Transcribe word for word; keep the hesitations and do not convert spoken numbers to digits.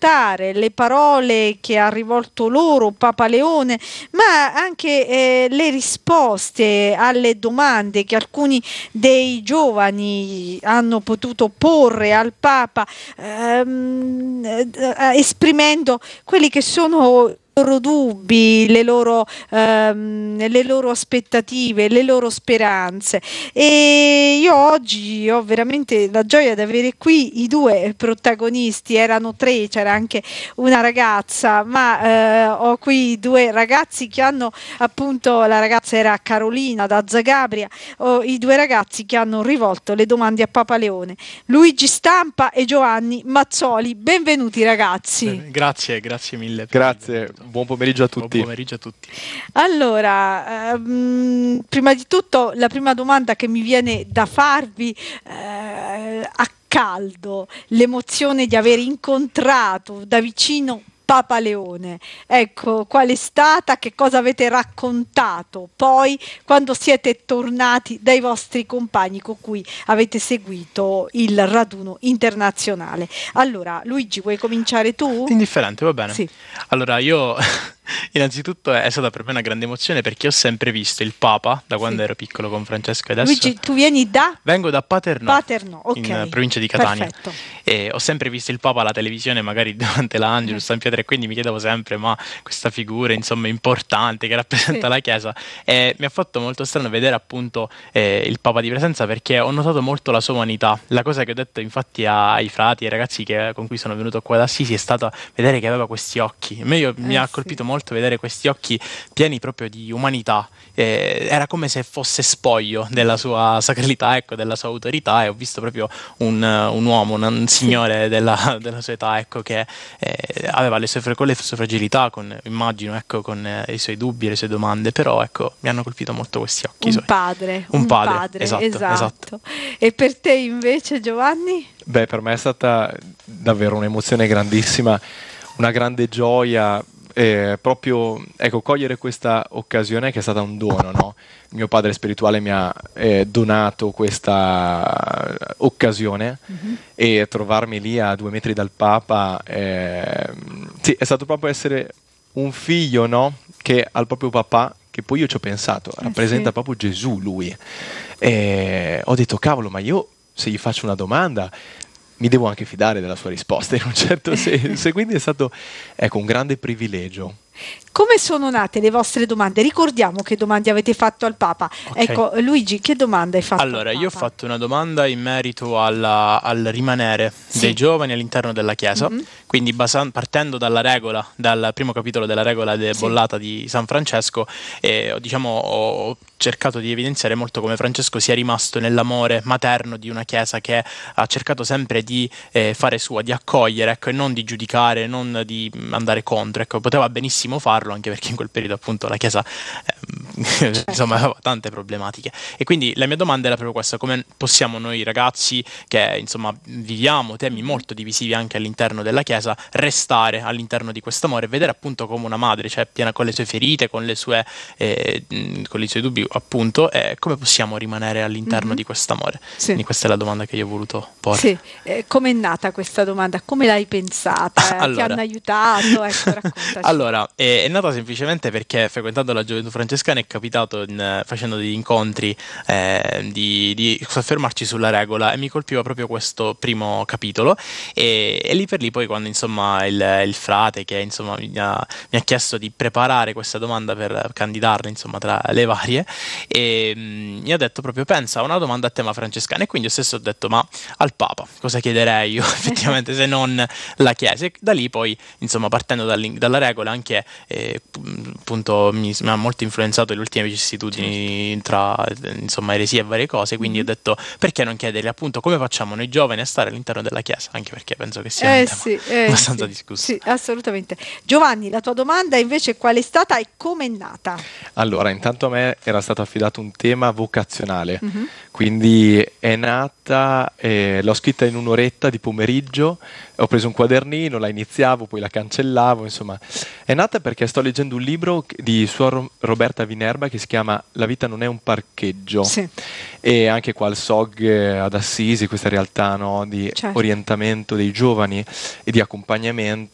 ascoltare le parole che ha rivolto loro Papa Leone, ma anche eh, le risposte alle domande che alcuni dei giovani hanno potuto porre al Papa, ehm, eh, esprimendo quelli che sono i loro dubbi, le loro, ehm, le loro aspettative, le loro speranze. E io oggi ho veramente la gioia di avere qui i due protagonisti. Erano tre, c'era anche una ragazza, ma eh, ho qui due ragazzi che hanno, appunto, la ragazza era Carolina da Zagabria, ho i due ragazzi che hanno rivolto le domande a Papa Leone, Luigi Stampa e Giovanni Mazzoli. Benvenuti ragazzi. Eh, grazie, grazie mille. Grazie, buon pomeriggio a tutti. Buon pomeriggio a tutti. Allora, ehm, prima di tutto la prima domanda che mi viene da farvi, eh, a caldo, l'emozione di aver incontrato da vicino Papa Leone. Ecco, qual è stata, che cosa avete raccontato poi quando siete tornati dai vostri compagni con cui avete seguito il raduno internazionale? Allora, Luigi, vuoi cominciare tu? Indifferente, va bene. Sì. Allora, io innanzitutto è stata per me una grande emozione perché ho sempre visto il Papa da quando Sì. ero piccolo con Francesco e adesso Luigi, tu vieni da? vengo da Paternò, Paternò, ok. in provincia di Catania. Perfetto. E ho sempre visto il Papa alla televisione, magari durante l'Angelus, San Pietro, e quindi mi chiedevo sempre, ma questa figura insomma importante che rappresenta Sì. la Chiesa, e mi ha fatto molto strano vedere appunto eh, il Papa di presenza, perché ho notato molto la sua umanità. La cosa che ho detto infatti ai frati, ai ragazzi che, con cui sono venuto qua da Assisi, è stata vedere che aveva questi occhi. A me io, mi Eh, ha sì. colpito molto vedere questi occhi pieni proprio di umanità. Eh, era come se fosse spoglio della sua sacralità, ecco, della sua autorità, e ho visto proprio un, un uomo, un, un signore della, della sua età, ecco, che eh, aveva le sue, fra- con le sue fragilità, con, immagino, ecco, con eh, i suoi dubbi, le sue domande, però ecco, mi hanno colpito molto questi occhi Un suoi. padre, Un un padre, padre, esatto, esatto. esatto. E per te invece, Giovanni? Beh, per me è stata davvero un'emozione grandissima, una grande gioia, eh, proprio ecco, cogliere questa occasione che è stata un dono, no? Mio padre spirituale mi ha eh, donato questa occasione, Mm-hmm. e trovarmi lì a due metri dal Papa, eh, sì, è stato proprio essere un figlio, no? Che al proprio papà, che poi io ci ho pensato, Eh, rappresenta sì. proprio Gesù lui. E ho detto, cavolo, ma io se gli faccio una domanda mi devo anche fidare della sua risposta in un certo senso, e quindi è stato, ecco, un grande privilegio. Come sono nate le vostre domande? Ricordiamo che domande avete fatto al Papa. Ok. Ecco, Luigi, che domanda hai fatto Allora, al io ho Papa? fatto una domanda in merito alla- al rimanere Sì. dei giovani all'interno della Chiesa, Mhm. quindi basa- partendo dalla regola, dal primo capitolo della regola de- Sì. bollata di San Francesco, e ho, diciamo, ho cercato di evidenziare molto come Francesco sia rimasto nell'amore materno di una Chiesa che ha cercato sempre di eh, fare sua, di accogliere, ecco, e non di giudicare, non di mm, andare contro. Ecco, poteva benissimo farlo, anche perché in quel periodo appunto la Chiesa ehm, insomma aveva tante problematiche. E quindi la mia domanda era proprio questa: come possiamo noi ragazzi che insomma viviamo temi molto divisivi anche all'interno della Chiesa restare all'interno di questo amore e vedere appunto come una madre, cioè piena con le sue ferite, con le sue eh, mh, con i suoi dubbi appunto, e come possiamo rimanere all'interno Mhm. di questo amore? Sì. Quindi questa è la domanda che io ho voluto porre. Sì. Eh, com'è nata questa domanda? Come l'hai pensata? Ti Allora. hanno aiutato? Ecco, raccontaci. Allora, eh, è nata semplicemente perché frequentando la gioventù francescana è capitato, in, eh, facendo degli incontri, eh, di, di soffermarci sulla regola, e mi colpiva proprio questo primo capitolo, e, e lì per lì poi quando insomma il, il frate che insomma mi ha, mi ha chiesto di preparare questa domanda per candidarla insomma tra le varie, e, mh, mi ha detto proprio pensa a una domanda a tema francescano, e quindi io stesso ho detto ma al Papa cosa chiederei io effettivamente se non la Chiesa. E da lì poi insomma partendo dall'in- dalla regola anche eh, p- appunto mi, mi ha molto influenzato le ultime vicissitudini tra eh, insomma eresie e varie cose, quindi Mhm. ho detto perché non chiedergli appunto come facciamo noi giovani a stare all'interno della Chiesa, anche perché penso che sia Eh un tema sì, eh abbastanza sì, discusso. sì, assolutamente. Giovanni, la tua domanda invece qual è stata e come è nata? Allora, intanto a me era stato affidato un tema vocazionale, Mhm. quindi è nata, eh, l'ho scritta in un'oretta di pomeriggio, ho preso un quadernino, la iniziavo, poi la cancellavo, insomma. È nata perché sto leggendo un libro che- di Suor Ro- Roberta Vinerba che si chiama La vita non è un parcheggio, Sì, e anche qua al S O G eh, ad Assisi, questa realtà, no, di certo. orientamento dei giovani e di accompagnamento.